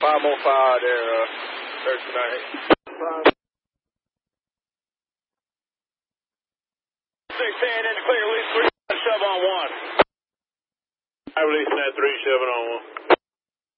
5 more 5 there, 39. 610 in the clear, release 3, shove on 1. I release that 3, shoving on 1.